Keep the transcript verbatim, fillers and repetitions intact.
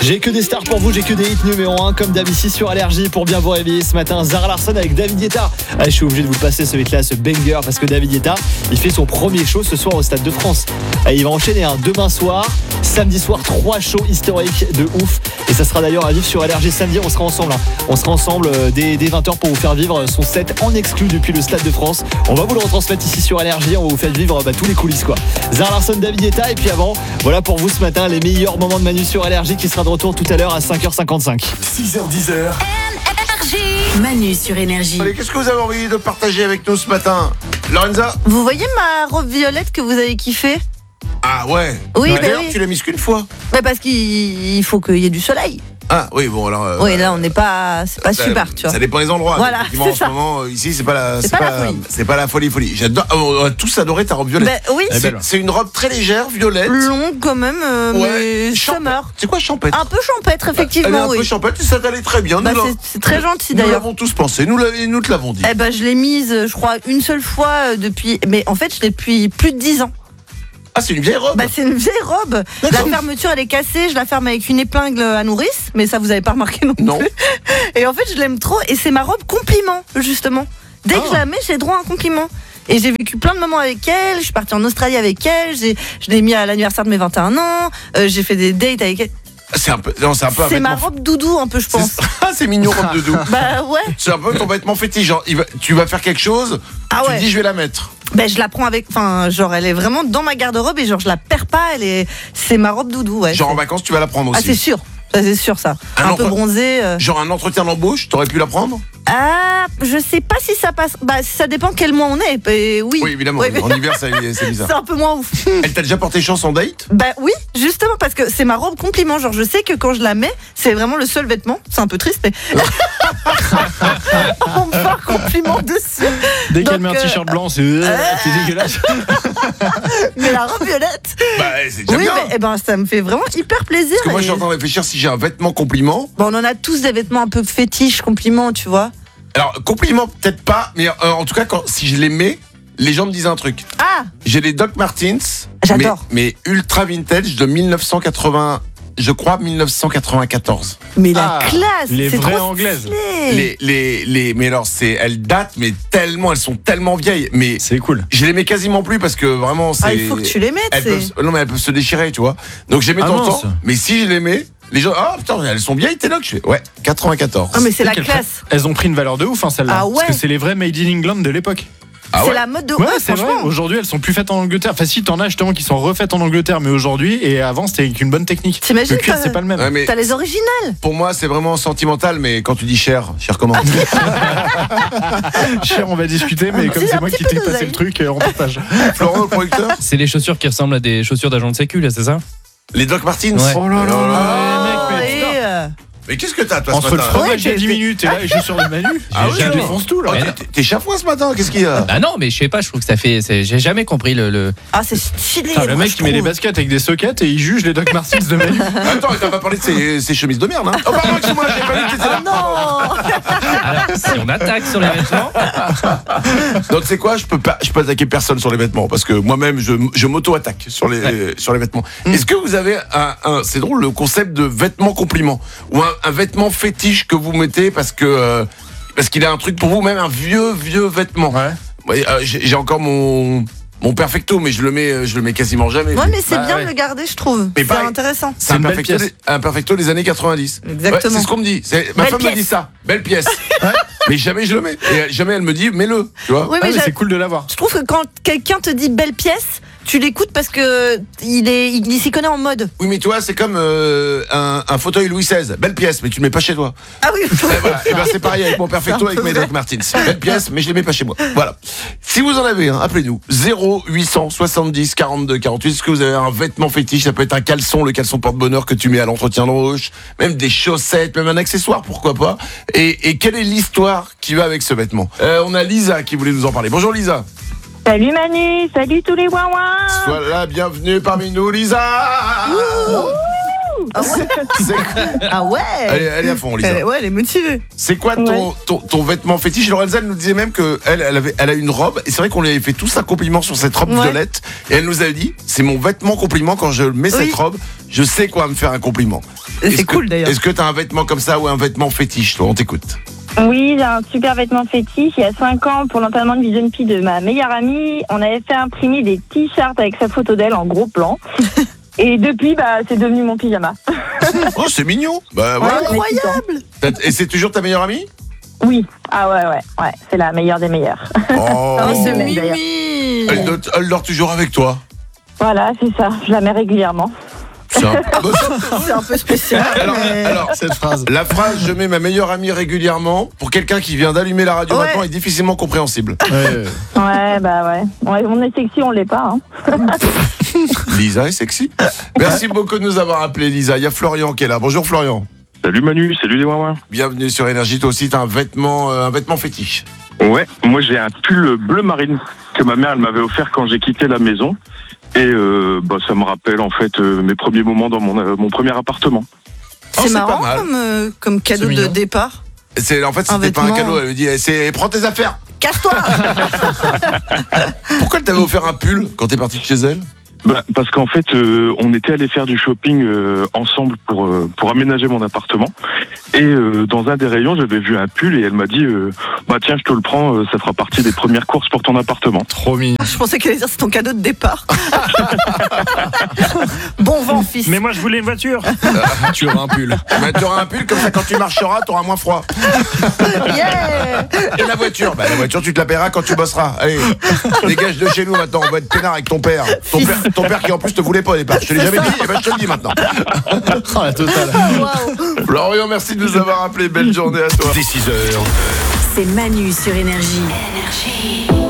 J'ai que des stars pour vous, j'ai que des hits numéro un comme d'hab ici sur Allergie pour bien vous réveiller ce matin. Zara Larsson avec David Guetta. Ah, je suis obligé de vous le passer ce hit-là, ce banger, parce que David Guetta, il fait son premier show ce soir au Stade de France. Et il va enchaîner un demain soir, samedi soir, trois shows historiques de ouf. Et ça sera d'ailleurs à vivre sur Allergie samedi. On sera ensemble, hein. on sera ensemble dès, dès vingt heures pour vous faire vivre son set en exclu depuis le Stade de France. On va vous le retransmettre ici sur Allergie. On va vous faire vivre bah, tous les coulisses quoi. Zara Larsson, David Guetta, et puis avant, voilà pour vous ce matin les meilleurs moments de Manu sur Allergie qui sera de retour tout à l'heure à cinq heures cinquante-cinq. six heures dix. Manu sur Énergie. Allez, qu'est-ce que vous avez envie de partager avec nous ce matin, Lorenza? Vous voyez ma robe violette que vous avez kiffé? Ah ouais. Oui, bah, bah d'ailleurs, oui. tu l'as mise qu'une fois. Bah parce qu'il faut qu'il y ait du soleil. Ah oui, bon alors. Euh, Oui, là on n'est pas, c'est pas ça, super, tu vois. Ça dépend des endroits. Voilà, Effectivement, c'est en ce ça. moment, euh, ici, c'est pas la, C'est pas la folie. c'est pas la folie folie. J'adore. Oh, on a tous adoré ta robe violette. Bah oui, c'est, c'est une robe très légère, violette. longue quand même, euh, Ouais, mais champ- summer. C'est quoi champêtre? Un peu champêtre, Elle est effectivement, un peu oui. champêtre et ça t'allait très bien. Bah, nous, c'est, l'a- c'est très gentil nous d'ailleurs. l'avons tous pensé. Nous, l'avons- nous te l'avons dit. Eh ben, je l'ai mise, je crois, une seule fois euh, depuis. Mais en fait, je l'ai depuis plus de dix ans. Ah, c'est une vieille robe. Bah, c'est une vieille robe. D'accord. La fermeture, elle est cassée. Je la ferme avec une épingle à nourrice, mais ça, vous avez pas remarqué non, Non. plus. Et en fait, je l'aime trop. Et c'est ma robe compliment, justement. Dès que je la mets, j'ai droit à un compliment. Et j'ai vécu plein de moments avec elle. Je suis partie en Australie avec elle. J'ai, je l'ai mis à l'anniversaire de mes vingt et un ans. Euh, j'ai fait des dates avec elle. C'est un peu. Non, c'est un peu un C'est ma vêtement- robe doudou, un peu, je pense. C'est, ah, c'est mignon robe de doux. Bah ouais. C'est un peu ton vêtement fétiche. Genre, il va- tu vas faire quelque chose. Ah tu ouais. te dis, je vais la mettre. Ben je la prends avec, enfin genre elle est vraiment dans ma garde-robe et genre je la perds pas, elle est, c'est ma robe doudou, ouais. Genre en C'est- vacances, tu vas la prendre Ah aussi. c'est sûr, ça c'est sûr ça. Un Un, entre- peu bronzé. euh. Genre un entretien d'embauche, t'aurais pu la prendre? Ah, je sais pas si ça passe. Bah ça dépend quel mois on est. Et oui. Oui, évidemment. Oui, oui. mais- En hiver, ça- c'est bizarre. C'est un peu moins ouf. Elle t'a déjà porté chance en date? Bah oui, justement parce que c'est ma robe compliment. Genre je sais que quand je la mets, c'est vraiment le seul vêtement. C'est un peu triste, mais on me fait un compliment dessus. Dès qu'elle Donc, met un euh, t-shirt blanc, c'est, euh, c'est dégueulasse. Mais la robe violette. Bah, c'est déjà Oui, bien. mais eh ben ça me fait vraiment hyper plaisir. Parce que moi, je Et- suis en train de réfléchir si j'ai un vêtement compliment. Bon, on en a tous des vêtements un peu fétiches, compliments, tu vois. Alors, compliment, peut-être pas, mais euh, en tout cas, quand, si je les mets, les gens me disent un truc. Ah, J'ai les Doc Martens. J'adore. Mais, mais ultra vintage de mille neuf cent quatre-vingts, je crois mille neuf cent quatre-vingt-quatorze. mais la Ah, classe, les c'est vraies trop anglaises. stylé. Les, les, les, mais alors, c'est, elles datent, mais tellement, elles sont tellement vieilles. Mais C'est cool. je les mets quasiment plus parce que vraiment, c'est. Ah, il faut que tu les mettes. Elles c'est- peuvent, non, mais elles peuvent se déchirer, tu vois. Donc, je les mets Ah, tout le mince. temps. Mais si je les mets, les gens, ah putain, elles sont vieilles, tes Doc. Je fais, ouais, quatre-vingt-quatorze. Ah, mais c'est la Qu'elles classe. Elles ont pris une valeur de ouf, hein, celles-là. Ah ouais. Parce que c'est les vrais Made in England de l'époque. Ah c'est ouais. la mode de Ouais, ouais, c'est vrai. franchement. Aujourd'hui, elles sont plus faites en Angleterre. Enfin, si, t'en as justement qui sont refaites en Angleterre, mais aujourd'hui, et avant, c'était avec une bonne technique. T'imagines Le cuir, que- c'est pas le même. Ouais, mais T'as les originales. pour moi, c'est vraiment sentimental, mais quand tu dis cher, cher comment? Cher, on va discuter, mais Un comme petit- c'est un moi petit qui peu t'ai passé d'oseille. le truc, euh, on partage. Florent, le producteur? C'est les chaussures qui ressemblent à des chaussures d'agent de sécu, là, c'est ça? Les Doc Martens? Ouais. Oh là là là Oh, les mecs, mais et, euh, Mais qu'est-ce que t'as, toi, ce entre le matin? fromage Ouais, il y a t'es- dix minutes et là, je suis sur le Manu. Ah j'ai- oui, je non. défonce tout, là. Oh, t'es- T'es chafouin ce matin, qu'est-ce qu'il y a? Bah non, mais je sais pas, je trouve que ça fait. c'est- J'ai jamais compris le. le... Ah, c'est stylé. Putain, le moi, mec je qui met les trouve. baskets avec des sockets et il juge les Doc Martens de Manu. Attends, t'as pas parlé de ces, ces chemises de merde, hein? Oh, pardon, excuse-moi, j'ai pas vu que t'étais là. Non. Alors, si on attaque sur les vêtements. Donc, c'est quoi? Je peux pas, je peux attaquer personne sur les vêtements parce que moi-même, je, je m'auto-attaque sur les, sur les vêtements. Est-ce que vous avez un, un- c'est drôle, le concept de vêtement compliment ou un, un vêtement fétiche que vous mettez parce que, euh, parce qu'il a un truc pour vous, même un vieux, vieux vêtement? Ouais. Ouais, euh, j'ai j'ai encore mon, mon perfecto, mais je le mets, je le mets quasiment jamais. Ouais, mais c'est Bah, bien ouais. de le garder, je trouve. Mais C'est pareil. intéressant. C'est un une belle perfecto, pièce. des, un perfecto des années quatre-vingt-dix. Exactement. Ouais, c'est ce qu'on me dit. C'est- ma Belle femme me pièce. dit ça. Belle pièce. Mais jamais je le mets. Et elle- jamais elle me dit, mets-le. Tu vois? Oui, Ah, mais mais j'a- c'est cool de l'avoir. je trouve que quand quelqu'un te dit belle pièce, tu l'écoutes parce que il est, il s'y connaît en mode. Oui, mais toi, c'est comme euh, un, un fauteuil Louis seize. Belle pièce, mais tu le mets pas chez toi. Ah oui. Et voilà. Et ben c'est pareil avec mon perfecto, C'est un avec peu mes vrai. Doc Martens. Belle pièce, mais je les mets pas chez moi. Voilà. Si vous en avez un, appelez-nous. zéro huit cent soixante-dix quarante-deux quarante-huit. Est-ce que vous avez un vêtement fétiche? Ça peut être un caleçon, le caleçon porte-bonheur que tu mets à l'entretien d'embauche, même des chaussettes, même un accessoire, pourquoi pas. Et, et quelle est l'histoire qui va avec ce vêtement? euh, On a Lisa qui voulait nous en parler. Bonjour Lisa. Salut Manu, salut tous les ouin Sois la bienvenue parmi nous, Lisa. Ah ouais, C'est- ah ouais. Elle, est- elle est à fond, Lisa. Elle- ouais, elle est motivée. C'est quoi ton, ton, ton vêtement fétiche? Lorenza, elle nous disait même que elle, elle, avait, elle a une robe, et c'est vrai qu'on lui avait fait tous un compliment sur cette robe Ouais. violette, et elle nous avait dit, c'est mon vêtement compliment, quand je mets Oui. cette robe, je sais quoi me faire un compliment. Et Est-ce c'est que- cool d'ailleurs. Est-ce que t'as un vêtement comme ça ou un vêtement fétiche, toi? On t'écoute. Oui, j'ai un super vêtement fétiche. Il y a cinq ans, pour l'enterrement de vie de jeune fille de ma meilleure amie, on avait fait imprimer des t-shirts avec sa photo d'elle en gros plan. Et depuis, bah, c'est devenu mon pyjama. Oh, c'est mignon. Bah, Ouais, voilà. Incroyable. T'as- Et c'est toujours ta meilleure amie? Oui. Ah ouais, ouais, ouais. C'est la meilleure des meilleures. Oh, Oh, c'est Mimi. Mimi. elle, dort, elle dort toujours avec toi. Voilà, c'est ça. Je la mets régulièrement. C'est un- Bah, ça- C'est un peu spécial. alors, mais- alors, Cette phrase. la phrase « je mets ma meilleure amie régulièrement » pour quelqu'un qui vient d'allumer la radio Ouais. maintenant est difficilement compréhensible. Ouais. Ouais, bah ouais. Ouais, on est sexy, on l'est pas. Hein. Lisa est sexy. Merci beaucoup de nous avoir appelé, Lisa. Il y a Florian qui est là. Bonjour Florian. Salut Manu, salut les Wawa. Bienvenue sur Énergie. Toi aussi, t'as un vêtement, euh, un vêtement fétiche. Ouais, moi j'ai un pull bleu marine que ma mère elle m'avait offert quand j'ai quitté la maison. Et euh, bah, ça me rappelle en fait euh, mes premiers moments dans mon, euh, mon premier appartement. Oh, C'est c'est marrant pas mal. comme, euh, comme cadeau C'est de mignon. départ. C'est en fait Un c'était pas un vêtement. cadeau. Elle lui dit eh, c'est prends tes affaires. Casse-toi. Pourquoi elle t'avait offert un pull quand t'es parti de chez elle? Bah, parce qu'en fait euh, on était allé faire du shopping euh, ensemble pour, euh, pour aménager mon appartement. Et euh, dans un des rayons j'avais vu un pull et elle m'a dit euh, bah tiens je te le prends, euh, ça fera partie des premières courses pour ton appartement. Trop mignon. Je pensais qu'elle allait dire c'est ton cadeau de départ. Bon vent, fils. Mais moi je voulais une voiture. Tu auras un pull. Bah, t'auras un pull comme ça quand tu marcheras t'auras moins froid. Yeah. Et la voiture, bah la voiture tu te la paieras quand tu bosseras. Allez, dégage de chez nous maintenant. On va être peinard avec ton père. Ton père, ton père qui en plus te voulait pas au départ. Je te l'ai jamais dit, et ben je te le dis maintenant. Oh, la totale. Waouh. Florian, merci de nous avoir appelé. Belle journée à toi. Dès six heures. C'est Manu sur Énergie. Énergie.